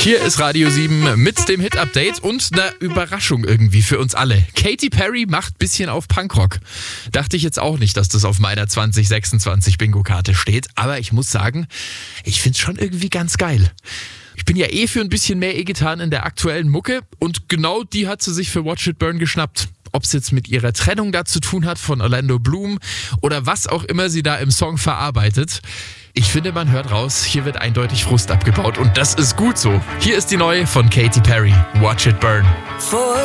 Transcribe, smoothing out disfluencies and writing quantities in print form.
Hier ist Radio 7 mit dem Hit-Update und einer Überraschung irgendwie für uns alle. Katy Perry macht ein bisschen auf Punkrock. Dachte ich jetzt auch nicht, dass das auf meiner 2026 Bingo-Karte steht, aber ich muss sagen, ich find's schon irgendwie ganz geil. Ich bin ja für ein bisschen mehr E-Gitarren in der aktuellen Mucke und genau die hat sie sich für Watch It Burn geschnappt. Ob es jetzt mit ihrer Trennung da zu tun hat von Orlando Bloom oder was auch immer sie da im Song verarbeitet. Ich finde, man hört raus, hier wird eindeutig Frust abgebaut und das ist gut so. Hier ist die neue von Katy Perry, Watch It Burn.